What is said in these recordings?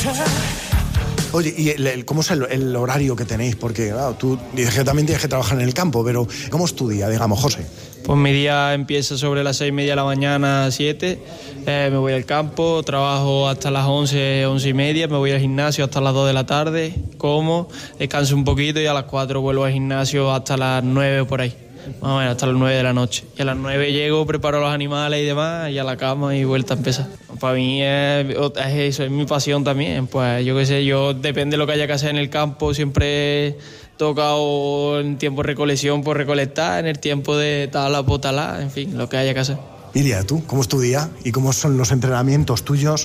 Oye, ¿y cómo es el horario que tenéis? Porque claro, tú dices que también tienes que trabajar en el campo, pero ¿cómo es tu día, digamos, José? Pues mi día empieza sobre las 6:30 de la mañana, 7. Me voy al campo, trabajo hasta las 11, 11:30, me voy al gimnasio hasta las 2 de la tarde, como, descanso un poquito y a las 4 vuelvo al gimnasio hasta las 9 o por ahí. Más o menos hasta las 9 de la noche. Y a las 9 llego, preparo los animales y demás, y a la cama y vuelta a empezar. Para mí es eso, es mi pasión también. Pues yo qué sé, depende de lo que haya que hacer en el campo, siempre he tocado en tiempo de recolección por recolectar, en el tiempo de tala por talar, en fin, lo que haya que hacer. Iria, ¿tú cómo es tu día y cómo son los entrenamientos tuyos,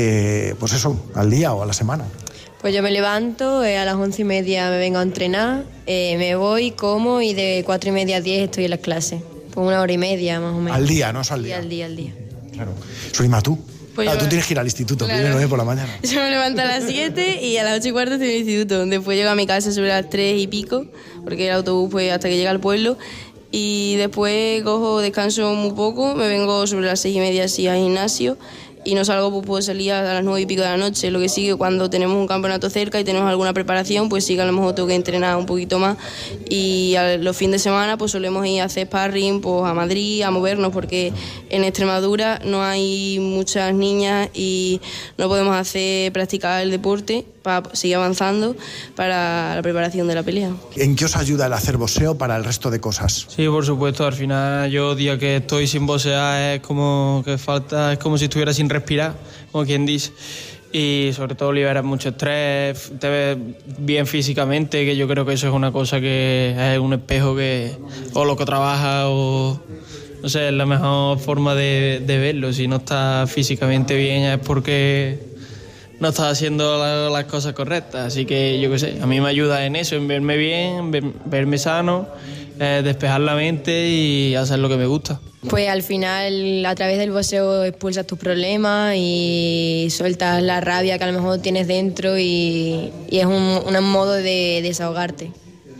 pues eso, al día o a la semana? Pues yo me levanto, a las 11:30 me vengo a entrenar, me voy, como y de 4:30 a 10 estoy en las clases. Pues 1 hora y media más o menos. Al día, ¿no? Al día. Al día. Claro. Surima, ¿tú? Pues tú tienes que ir al instituto, claro. Primero, por la mañana. Yo me levanto a las 7 y a las 8:15 estoy en el instituto. Después llego a mi casa sobre las 3 y pico, porque el autobús pues hasta que llega al pueblo. Y después descanso muy poco, me vengo sobre las 6:30 así al gimnasio. Y no salgo, pues puedo salir a las 9 y pico de la noche. Lo que sí que cuando tenemos un campeonato cerca y tenemos alguna preparación, pues sí que a lo mejor tengo que entrenar un poquito más. Y los fines de semana pues solemos ir a hacer sparring pues, a Madrid, a movernos, porque en Extremadura no hay muchas niñas y no podemos practicar el deporte para seguir avanzando para la preparación de la pelea. ¿En qué os ayuda el hacer boxeo para el resto de cosas? Sí, por supuesto, al final yo día que estoy sin boxear es como si estuviera sin respirar, como quien dice. Y sobre todo liberas mucho estrés, te ves bien físicamente, que yo creo que eso es una cosa que es un espejo o lo que trabajas o no sé, es la mejor forma de verlo. Si no estás físicamente bien es porque no estás haciendo las cosas correctas. Así que yo qué sé, a mí me ayuda en eso, en verme bien, verme sano, despejar la mente y hacer lo que me gusta. Pues al final a través del boxeo expulsas tus problemas y sueltas la rabia que a lo mejor tienes dentro y es un modo de desahogarte.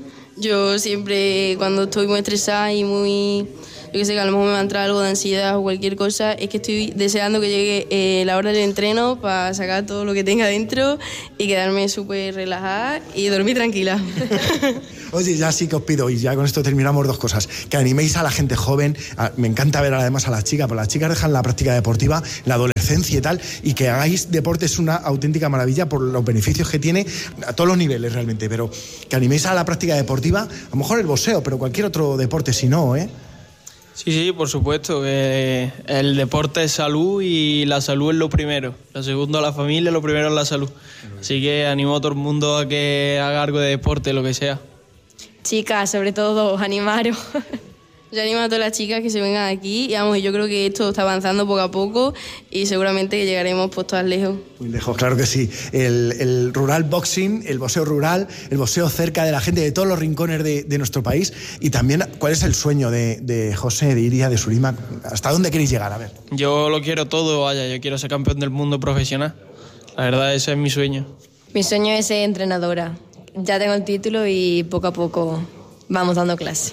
Yo siempre cuando estoy muy estresada y yo que sé que a lo mejor me va a entrar algo de ansiedad o cualquier cosa, es que estoy deseando que llegue la hora del entreno para sacar todo lo que tenga dentro y quedarme súper relajada y dormir tranquila. Oye, ya sí que os pido, y ya con esto terminamos, 2 cosas. Que animéis a la gente joven, me encanta ver además a las chicas, porque las chicas dejan la práctica deportiva, la adolescencia y tal, y que hagáis deporte es una auténtica maravilla por los beneficios que tiene a todos los niveles realmente, pero que animéis a la práctica deportiva, a lo mejor el boxeo, pero cualquier otro deporte si no, ¿eh? Sí, por supuesto, que el deporte es salud y la salud es lo primero. Lo segundo, la familia, lo primero es la salud. Así que animo a todo el mundo a que haga algo de deporte, lo que sea. Chicas, sobre todo, animaros. Yo animo a todas las chicas que se vengan aquí y vamos, yo creo que esto está avanzando poco a poco y seguramente que llegaremos pues todas lejos. Muy lejos, claro que sí. El rural boxing, el boxeo rural, el boxeo cerca de la gente de todos los rincones de nuestro país. Y también, ¿cuál es el sueño de José, de Iria, de Surima? ¿Hasta dónde queréis llegar? A ver. Yo lo quiero todo, vaya, yo quiero ser campeón del mundo profesional. La verdad, ese es mi sueño. Mi sueño es ser entrenadora. Ya tengo el título y poco a poco vamos dando clase.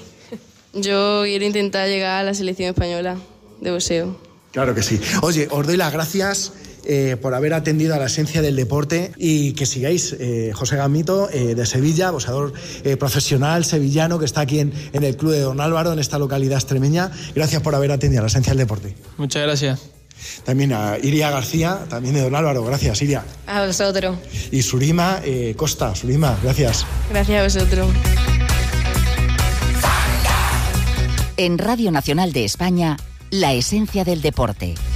Yo quiero intentar llegar a la selección española de boxeo. Claro que sí. Oye, os doy las gracias por haber atendido a la esencia del deporte y que sigáis. José Gamito, de Sevilla, boxeador profesional sevillano que está aquí en el Club de Don Álvaro, en esta localidad extremeña. Gracias por haber atendido a la esencia del deporte. Muchas gracias. También a Iria García, también de Don Álvaro. Gracias, Iria. A vosotros. Y Surima Costa. Surima, gracias. Gracias a vosotros. En Radio Nacional de España, la esencia del deporte.